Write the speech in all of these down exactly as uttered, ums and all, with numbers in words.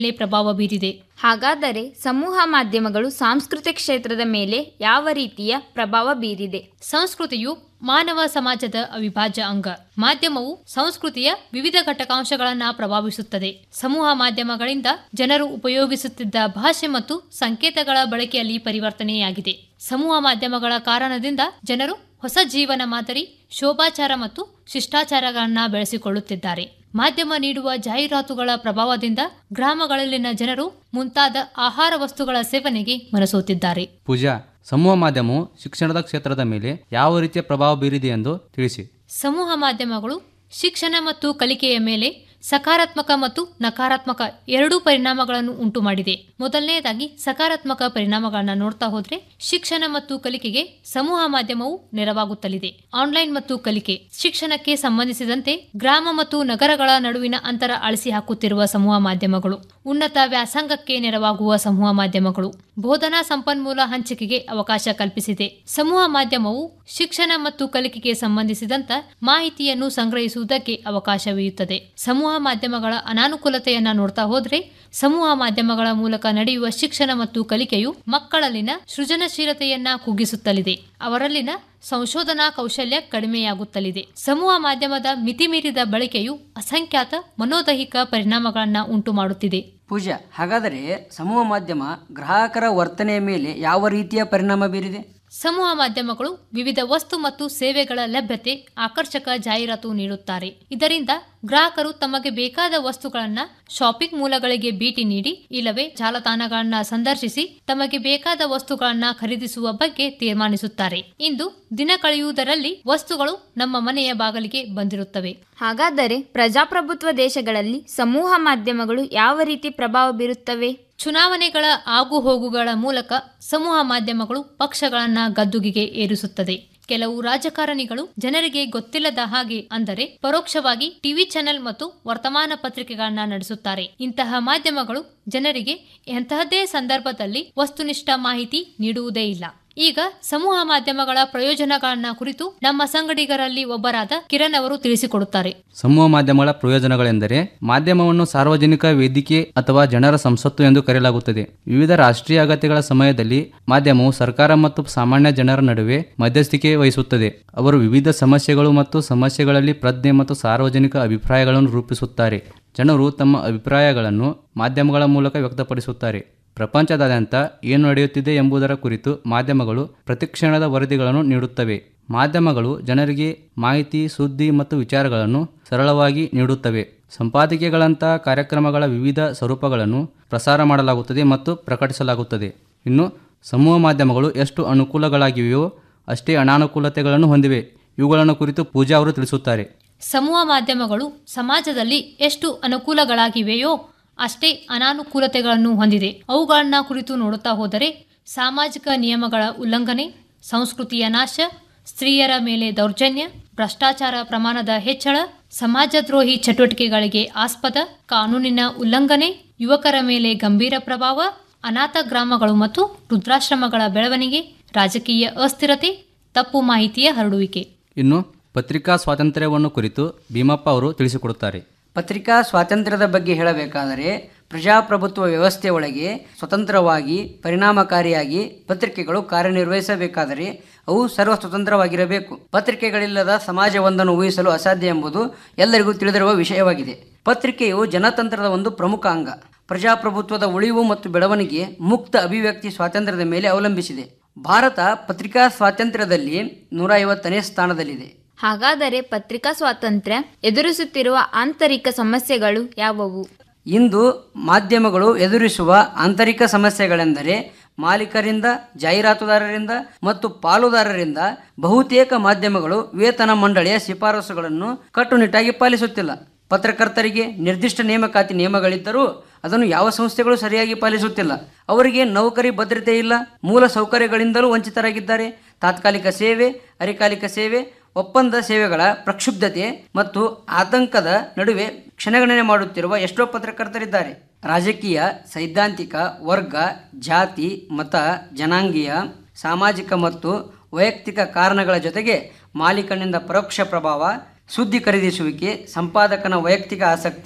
ಪ್ರಭಾವ ಬೀರಿದೆ. ಹಾಗಾದರೆ ಸಮೂಹ ಮಾಧ್ಯಮಗಳು ಸಾಂಸ್ಕೃತಿಕ ಕ್ಷೇತ್ರದ ಮೇಲೆ ಯಾವ ರೀತಿಯ ಪ್ರಭಾವ ಬೀರಿದೆ? ಸಂಸ್ಕೃತಿಯು ಮಾನವ ಸಮಾಜದ ಅವಿಭಾಜ್ಯ ಅಂಗ. ಮಾಧ್ಯಮವು ಸಂಸ್ಕೃತಿಯ ವಿವಿಧ ಘಟಕಾಂಶಗಳನ್ನು ಪ್ರಭಾವಿಸುತ್ತದೆ. ಸಮೂಹ ಮಾಧ್ಯಮಗಳಿಂದ ಜನರು ಉಪಯೋಗಿಸುತ್ತಿದ್ದ ಭಾಷೆ ಮತ್ತು ಸಂಕೇತಗಳ ಬಳಕೆಯಲ್ಲಿ ಪರಿವರ್ತನೆಯಾಗಿದೆ. ಸಮೂಹ ಮಾಧ್ಯಮಗಳ ಕಾರಣದಿಂದ ಜನರು ಹೊಸ ಜೀವನ ಮಾದರಿ, ಶೋಭಾಚಾರ ಮತ್ತು ಶಿಷ್ಟಾಚಾರಗಳನ್ನು ಬೆಳೆಸಿಕೊಳ್ಳುತ್ತಿದ್ದಾರೆ. ಮಾಧ್ಯಮ ನೀಡುವ ಜಾಹೀರಾತುಗಳ ಪ್ರಭಾವದಿಂದ ಗ್ರಾಮಗಳಲ್ಲಿನ ಜನರು ಮುಂತಾದ ಆಹಾರ ವಸ್ತುಗಳ ಸೇವನೆಗೆ ಮನಸೋತಿದ್ದಾರೆ. ಪೂಜಾ, ಸಮೂಹ ಮಾಧ್ಯಮವು ಶಿಕ್ಷಣದ ಕ್ಷೇತ್ರದ ಮೇಲೆ ಯಾವ ರೀತಿಯ ಪ್ರಭಾವ ಬೀರಿದೆ ಎಂದು ತಿಳಿಸಿ. ಸಮೂಹ ಮಾಧ್ಯಮಗಳು ಶಿಕ್ಷಣ ಮತ್ತು ಕಲಿಕೆಯ ಮೇಲೆ ಸಕಾರಾತ್ಮಕ ಮತ್ತು ನಕಾರಾತ್ಮಕ ಎರಡೂ ಪರಿಣಾಮಗಳನ್ನು ಉಂಟು ಮಾಡಿದೆ. ಮೊದಲನೆಯದಾಗಿ ಸಕಾರಾತ್ಮಕ ಪರಿಣಾಮಗಳನ್ನ ನೋಡ್ತಾ ಹೋದ್ರೆ ಶಿಕ್ಷಣ ಮತ್ತು ಕಲಿಕೆಗೆ ಸಮೂಹ ಮಾಧ್ಯಮವು ನೆರವಾಗುತ್ತಲಿದೆ. ಆನ್ಲೈನ್ ಮತ್ತು ಕಲಿಕೆ ಶಿಕ್ಷಣಕ್ಕೆ ಸಂಬಂಧಿಸಿದಂತೆ ಗ್ರಾಮ ಮತ್ತು ನಗರಗಳ ನಡುವಿನ ಅಂತರ ಅಳಿಸಿ ಹಾಕುತ್ತಿರುವ ಸಮೂಹ ಮಾಧ್ಯಮಗಳು, ಉನ್ನತ ವ್ಯಾಸಂಗಕ್ಕೆ ನೆರವಾಗುವ ಸಮೂಹ ಮಾಧ್ಯಮಗಳು, ಬೋಧನಾ ಸಂಪನ್ಮೂಲ ಹಂಚಿಕೆಗೆ ಅವಕಾಶ ಕಲ್ಪಿಸಿದೆ. ಸಮೂಹ ಮಾಧ್ಯಮವು ಶಿಕ್ಷಣ ಮತ್ತು ಕಲಿಕೆಗೆ ಸಂಬಂಧಿಸಿದಂತ ಮಾಹಿತಿಯನ್ನು ಸಂಗ್ರಹಿಸುವುದಕ್ಕೆ ಅವಕಾಶವಿರುತ್ತದೆ. ಸಮೂಹ ಮಾಧ್ಯಮಗಳ ಅನಾನುಕೂಲತೆಯನ್ನ ನೋಡ್ತಾ ಹೋದ್ರೆ ಸಮೂಹ ಮಾಧ್ಯಮಗಳ ಮೂಲಕ ನಡೆಯುವ ಶಿಕ್ಷಣ ಮತ್ತು ಕಲಿಕೆಯು ಮಕ್ಕಳಲ್ಲಿನ ಸೃಜನಶೀಲತೆಯನ್ನ ಕುಗ್ಗಿಸುತ್ತಲಿದೆ. ಅವರಲ್ಲಿನ ಸಂಶೋಧನಾ ಕೌಶಲ್ಯ ಕಡಿಮೆಯಾಗುತ್ತಲಿದೆ. ಸಮೂಹ ಮಾಧ್ಯಮದ ಮಿತಿಮೀರಿದ ಬಳಕೆಯು ಅಸಂಖ್ಯಾತ ಮನೋದೈಹಿಕ ಪರಿಣಾಮಗಳನ್ನ ಉಂಟು ಮಾಡುತ್ತಿದೆ. ಪೂಜಾ, ಹಾಗಾದರೆ ಸಮೂಹ ಮಾಧ್ಯಮ ಗ್ರಾಹಕರ ವರ್ತನೆಯ ಮೇಲೆ ಯಾವ ರೀತಿಯ ಪರಿಣಾಮ ಬೀರಿದೆ? ಸಮೂಹ ಮಾಧ್ಯಮಗಳು ವಿವಿಧ ವಸ್ತು ಮತ್ತು ಸೇವೆಗಳ ಲಭ್ಯತೆ, ಆಕರ್ಷಕ ಜಾಹೀರಾತು ನೀಡುತ್ತಾರೆ. ಇದರಿಂದ ಗ್ರಾಹಕರು ತಮಗೆ ಬೇಕಾದ ವಸ್ತುಗಳನ್ನ ಶಾಪಿಂಗ್ ಮೂಲಗಳಿಗೆ ಭೇಟಿ ನೀಡಿ ಇಲ್ಲವೇ ಜಾಲತಾಣಗಳನ್ನ ಸಂದರ್ಶಿಸಿ ತಮಗೆ ಬೇಕಾದ ವಸ್ತುಗಳನ್ನ ಖರೀದಿಸುವ ಬಗ್ಗೆ ತೀರ್ಮಾನಿಸುತ್ತಾರೆ. ಇಂದು ದಿನ ಕಳೆಯುವುದರಲ್ಲಿ ವಸ್ತುಗಳು ನಮ್ಮ ಮನೆಯ ಬಾಗಿಲಿಗೆ ಬಂದಿರುತ್ತವೆ. ಹಾಗಾದರೆ ಪ್ರಜಾಪ್ರಭುತ್ವ ದೇಶಗಳಲ್ಲಿ ಸಮೂಹ ಮಾಧ್ಯಮಗಳು ಯಾವ ರೀತಿ ಪ್ರಭಾವ ಬೀರುತ್ತವೆ? ಚುನಾವಣೆಗಳ ಆಗು ಹೋಗುಗಳ ಮೂಲಕ ಸಮೂಹ ಮಾಧ್ಯಮಗಳು ಪಕ್ಷಗಳನ್ನ ಗದ್ದುಗೆಗೆ ಏರಿಸುತ್ತದೆ. ಕೆಲವು ರಾಜಕಾರಣಿಗಳು ಜನರಿಗೆ ಗೊತ್ತಿಲ್ಲದ ಹಾಗೆ ಅಂದರೆ ಪರೋಕ್ಷವಾಗಿ ಟಿವಿ ಚಾನೆಲ್ ಮತ್ತು ವರ್ತಮಾನ ಪತ್ರಿಕೆಗಳನ್ನ ನಡೆಸುತ್ತಾರೆ. ಇಂತಹ ಮಾಧ್ಯಮಗಳು ಜನರಿಗೆ ಎಂತಹದ್ದೇ ಸಂದರ್ಭದಲ್ಲಿ ವಸ್ತುನಿಷ್ಠ ಮಾಹಿತಿ ನೀಡುವುದೇ ಇಲ್ಲ. ಈಗ ಸಮೂಹ ಮಾಧ್ಯಮಗಳ ಪ್ರಯೋಜನಗಳನ್ನ ಕುರಿತು ನಮ್ಮ ಸಂಗಡಿಗರಲ್ಲಿ ಒಬ್ಬರಾದ ಕಿರಣ್ ಅವರು ತಿಳಿಸಿಕೊಡುತ್ತಾರೆ. ಸಮೂಹ ಮಾಧ್ಯಮಗಳ ಪ್ರಯೋಜನಗಳೆಂದರೆ ಮಾಧ್ಯಮವನ್ನು ಸಾರ್ವಜನಿಕ ವೇದಿಕೆ ಅಥವಾ ಜನರ ಸಂಸತ್ತು ಎಂದು ಕರೆಯಲಾಗುತ್ತದೆ. ವಿವಿಧ ರಾಷ್ಟ್ರೀಯ ಅಗತ್ಯಗಳ ಸಮಯದಲ್ಲಿ ಮಾಧ್ಯಮವು ಸರ್ಕಾರ ಮತ್ತು ಸಾಮಾನ್ಯ ಜನರ ನಡುವೆ ಮಧ್ಯಸ್ಥಿಕೆ ವಹಿಸುತ್ತದೆ. ಅವರು ವಿವಿಧ ಸಮಸ್ಯೆಗಳು ಮತ್ತು ಸಮಸ್ಯೆಗಳಲ್ಲಿ ಪ್ರಜ್ಞೆ ಮತ್ತು ಸಾರ್ವಜನಿಕ ಅಭಿಪ್ರಾಯಗಳನ್ನು ರೂಪಿಸುತ್ತಾರೆ. ಜನರು ತಮ್ಮ ಅಭಿಪ್ರಾಯಗಳನ್ನು ಮಾಧ್ಯಮಗಳ ಮೂಲಕ ವ್ಯಕ್ತಪಡಿಸುತ್ತಾರೆ. ಪ್ರಪಂಚದಾದ್ಯಂತ ಏನು ನಡೆಯುತ್ತಿದೆ ಎಂಬುದರ ಕುರಿತು ಮಾಧ್ಯಮಗಳು ಪ್ರತಿಕ್ಷಣದ ವರದಿಗಳನ್ನು ನೀಡುತ್ತವೆ. ಮಾಧ್ಯಮಗಳು ಜನರಿಗೆ ಮಾಹಿತಿ, ಸುದ್ದಿ ಮತ್ತು ವಿಚಾರಗಳನ್ನು ಸರಳವಾಗಿ ನೀಡುತ್ತವೆ. ಸಂಪಾದಕೀಯಗಳಂಥ ಕಾರ್ಯಕ್ರಮಗಳ ವಿವಿಧ ಸ್ವರೂಪಗಳನ್ನು ಪ್ರಸಾರ ಮಾಡಲಾಗುತ್ತದೆ ಮತ್ತು ಪ್ರಕಟಿಸಲಾಗುತ್ತದೆ. ಇನ್ನು ಸಮೂಹ ಮಾಧ್ಯಮಗಳು ಎಷ್ಟು ಅನುಕೂಲಗಳಾಗಿವೆಯೋ ಅಷ್ಟೇ ಅನಾನುಕೂಲತೆಗಳನ್ನು ಹೊಂದಿವೆ. ಇವುಗಳನ್ನು ಕುರಿತು ಪೂಜಾ ಅವರು ತಿಳಿಸುತ್ತಾರೆ. ಸಮೂಹ ಮಾಧ್ಯಮಗಳು ಸಮಾಜದಲ್ಲಿ ಎಷ್ಟು ಅನುಕೂಲಗಳಾಗಿವೆಯೋ ಅಷ್ಟೇ ಅನಾನುಕೂಲತೆಗಳನ್ನು ಹೊಂದಿದೆ. ಅವುಗಳನ್ನ ಕುರಿತು ನೋಡುತ್ತಾ ಹೋದರೆ ಸಾಮಾಜಿಕ ನಿಯಮಗಳ ಉಲ್ಲಂಘನೆ, ಸಂಸ್ಕೃತಿಯ ನಾಶ, ಸ್ತ್ರೀಯರ ಮೇಲೆ ದೌರ್ಜನ್ಯ, ಭ್ರಷ್ಟಾಚಾರ ಪ್ರಮಾಣದ ಹೆಚ್ಚಳ, ಸಮಾಜದ್ರೋಹಿ ಚಟುವಟಿಕೆಗಳಿಗೆ ಆಸ್ಪದ, ಕಾನೂನಿನ ಉಲ್ಲಂಘನೆ, ಯುವಕರ ಮೇಲೆ ಗಂಭೀರ ಪ್ರಭಾವ, ಅನಾಥ ಗ್ರಾಮಗಳು ಮತ್ತು ವೃದ್ಧಾಶ್ರಮಗಳ ಬೆಳವಣಿಗೆ, ರಾಜಕೀಯ ಅಸ್ಥಿರತೆ, ತಪ್ಪು ಮಾಹಿತಿಯ ಹರಡುವಿಕೆ. ಇನ್ನು ಪತ್ರಿಕಾ ಸ್ವಾತಂತ್ರ್ಯವನ್ನು ಕುರಿತು ಭೀಮಪ್ಪ ಅವರು ತಿಳಿಸಿಕೊಡುತ್ತಾರೆ. ಪತ್ರಿಕಾ ಸ್ವಾತಂತ್ರ್ಯದ ಬಗ್ಗೆ ಹೇಳಬೇಕಾದರೆ ಪ್ರಜಾಪ್ರಭುತ್ವ ವ್ಯವಸ್ಥೆ ಒಳಗೆ ಸ್ವತಂತ್ರವಾಗಿ ಪರಿಣಾಮಕಾರಿಯಾಗಿ ಪತ್ರಿಕೆಗಳು ಕಾರ್ಯನಿರ್ವಹಿಸಬೇಕಾದರೆ ಅವು ಸರ್ವ ಸ್ವತಂತ್ರವಾಗಿರಬೇಕು. ಪತ್ರಿಕೆಗಳಿಲ್ಲದ ಸಮಾಜವೊಂದನ್ನು ಊಹಿಸಲು ಅಸಾಧ್ಯ ಎಂಬುದು ಎಲ್ಲರಿಗೂ ತಿಳಿದಿರುವ ವಿಷಯವಾಗಿದೆ. ಪತ್ರಿಕೆಯು ಜನತಂತ್ರದ ಒಂದು ಪ್ರಮುಖ ಅಂಗ. ಪ್ರಜಾಪ್ರಭುತ್ವದ ಉಳಿವು ಮತ್ತು ಬೆಳವಣಿಗೆ ಮುಕ್ತ ಅಭಿವ್ಯಕ್ತಿ ಸ್ವಾತಂತ್ರ್ಯದ ಮೇಲೆ ಅವಲಂಬಿಸಿದೆ. ಭಾರತ ಪತ್ರಿಕಾ ಸ್ವಾತಂತ್ರ್ಯದಲ್ಲಿ ನೂರ ಐವತ್ತನೇ ಸ್ಥಾನದಲ್ಲಿದೆ. ಹಾಗಾದರೆ ಪತ್ರಿಕಾ ಸ್ವಾತಂತ್ರ್ಯ ಎದುರಿಸುತ್ತಿರುವ ಆಂತರಿಕ ಸಮಸ್ಯೆಗಳು ಯಾವುವು? ಇಂದು ಮಾಧ್ಯಮಗಳು ಎದುರಿಸುವ ಆಂತರಿಕ ಸಮಸ್ಯೆಗಳೆಂದರೆ ಮಾಲೀಕರಿಂದ, ಜಾಹೀರಾತುದಾರರಿಂದ ಮತ್ತು ಪಾಲುದಾರರಿಂದ ಬಹುತೇಕ ಮಾಧ್ಯಮಗಳು ವೇತನ ಮಂಡಳಿಯ ಶಿಫಾರಸುಗಳನ್ನು ಕಟ್ಟುನಿಟ್ಟಾಗಿ ಪಾಲಿಸುತ್ತಿಲ್ಲ. ಪತ್ರಕರ್ತರಿಗೆ ನಿರ್ದಿಷ್ಟ ನೇಮಕಾತಿ ನಿಯಮಗಳಿದ್ದರೂ ಅದನ್ನು ಯಾವ ಸಂಸ್ಥೆಗಳು ಸರಿಯಾಗಿ ಪಾಲಿಸುತ್ತಿಲ್ಲ. ಅವರಿಗೆ ನೌಕರಿ ಭದ್ರತೆ ಇಲ್ಲ. ಮೂಲ ಸೌಕರ್ಯಗಳಿಂದಲೂ ವಂಚಿತರಾಗಿದ್ದಾರೆ. ತಾತ್ಕಾಲಿಕ ಸೇವೆ, ಅರೆಕಾಲಿಕ ಸೇವೆ, ಒಪ್ಪಂದ ಸೇವೆಗಳ ಪ್ರಕ್ಷುಬ್ಧತೆ ಮತ್ತು ಆತಂಕದ ನಡುವೆ ಕ್ಷಣಗಣನೆ ಮಾಡುತ್ತಿರುವ ಎಷ್ಟೋ ಪತ್ರಕರ್ತರಿದ್ದಾರೆ. ರಾಜಕೀಯ, ಸೈದ್ಧಾಂತಿಕ, ವರ್ಗ, ಜಾತಿ, ಮತ, ಜನಾಂಗೀಯ, ಸಾಮಾಜಿಕ ಮತ್ತು ವೈಯಕ್ತಿಕ ಕಾರಣಗಳ ಜೊತೆಗೆ ಮಾಲೀಕನಿಂದ ಪರೋಕ್ಷ ಪ್ರಭಾವ, ಸುದ್ದಿ ಖರೀದಿಸುವಿಕೆ, ಸಂಪಾದಕನ ವೈಯಕ್ತಿಕ ಆಸಕ್ತಿ,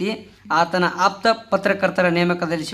ಆತನ ಆಪ್ತ ಪತ್ರಕರ್ತರ ನೇಮಕದಲ್ಲಿ